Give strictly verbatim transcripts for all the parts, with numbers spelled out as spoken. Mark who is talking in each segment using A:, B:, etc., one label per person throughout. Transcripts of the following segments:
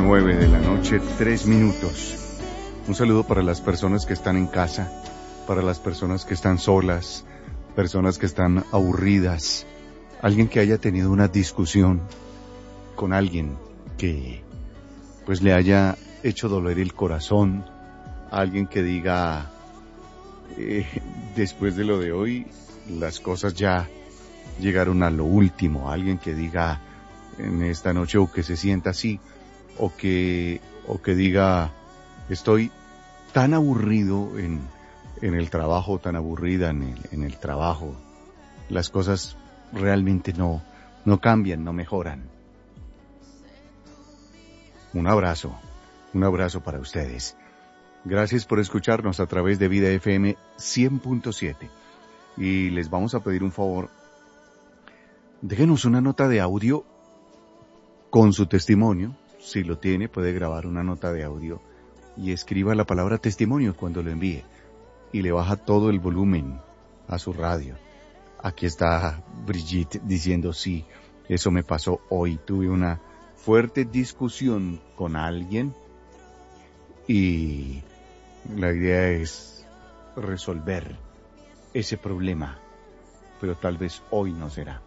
A: Nueve de la noche, tres minutos. Un saludo para las personas que están en casa, para las personas que están solas, personas que están aburridas, alguien que haya tenido una discusión con alguien que pues le haya hecho doler el corazón, alguien que diga eh, después de lo de hoy las cosas ya llegaron a lo último, alguien que diga en esta noche o que se sienta así o que o que diga estoy tan aburrido en en el trabajo, tan aburrida en el, en el trabajo, las cosas realmente no no cambian, no mejoran. Un abrazo, un abrazo para ustedes. Gracias por escucharnos a través de Vida F M cien punto siete. Y les vamos a pedir un favor. Déjenos una nota de audio con su testimonio. Si lo tiene, puede grabar una nota de audio y escriba la palabra testimonio cuando lo envíe. Y le baja todo el volumen a su radio. Aquí está Brigitte diciendo, sí, eso me pasó hoy. Tuve una fuerte discusión con alguien y la idea es resolver ese problema, pero tal vez hoy no será.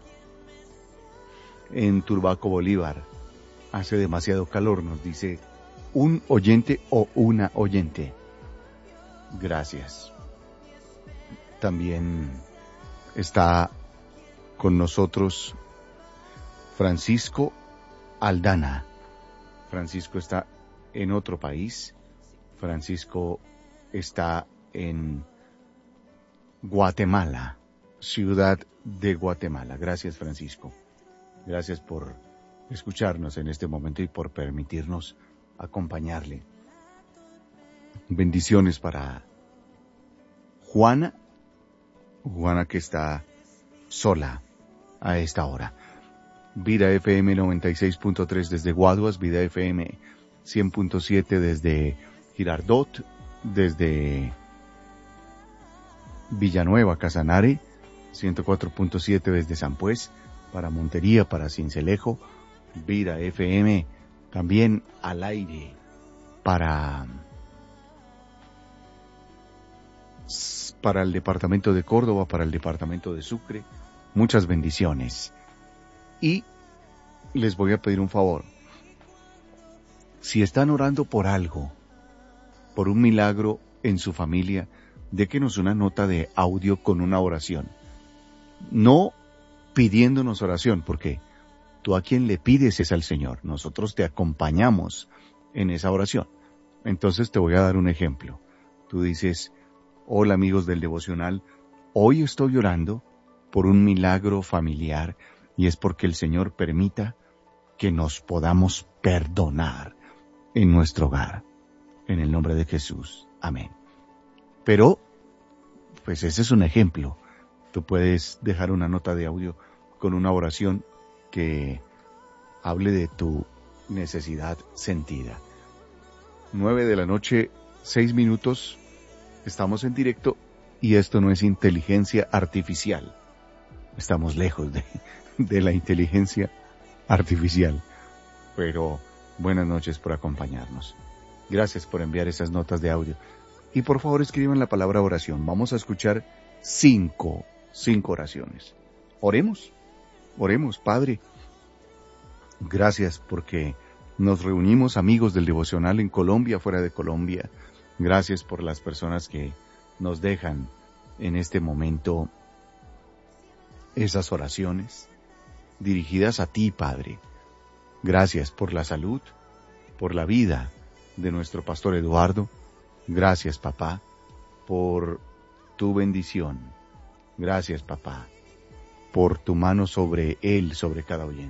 A: En Turbaco, Bolívar, hace demasiado calor, nos dice un oyente o una oyente. Gracias. También está con nosotros Francisco Aldana. Francisco está en otro país. Francisco está en Guatemala, ciudad de Guatemala. Gracias, Francisco. Gracias por escucharnos en este momento y por permitirnos acompañarle. Bendiciones para Juana, Juana que está sola a esta hora. Vida F M noventa y seis punto tres desde Guaduas, Vida F M cien punto siete desde Girardot, desde Villanueva, Casanare, ciento cuatro punto siete desde San Pues, para Montería, para Cincelejo, Vida F M también al aire para para el departamento de Córdoba, para el departamento de Sucre. Muchas bendiciones. Y les voy a pedir un favor. Si están orando por algo, por un milagro en su familia, déjenos una nota de audio con una oración. No pidiéndonos oración, porque tú a quien le pides es al Señor. Nosotros te acompañamos en esa oración. Entonces te voy a dar un ejemplo. Tú dices, hola amigos del devocional, hoy estoy orando por un milagro familiar y es porque el Señor permita que nos podamos perdonar en nuestro hogar. En el nombre de Jesús. Amén. Pero, pues ese es un ejemplo. Tú puedes dejar una nota de audio con una oración que hable de tu necesidad sentida. Nueve de la noche, seis minutos. Estamos en directo y esto no es inteligencia artificial. Estamos lejos de, de la inteligencia artificial. Pero buenas noches por acompañarnos. Gracias por enviar esas notas de audio. Y por favor escriban la palabra oración. Vamos a escuchar cinco, cinco oraciones. Oremos, oremos, Padre. Gracias porque nos reunimos amigos del devocional en Colombia, fuera de Colombia. Gracias por las personas que nos dejan en este momento esas oraciones dirigidas a ti, Padre. Gracias por la salud, por la vida de nuestro pastor Eduardo. Gracias, papá, por tu bendición. Gracias, papá, por tu mano sobre él, sobre cada oyente.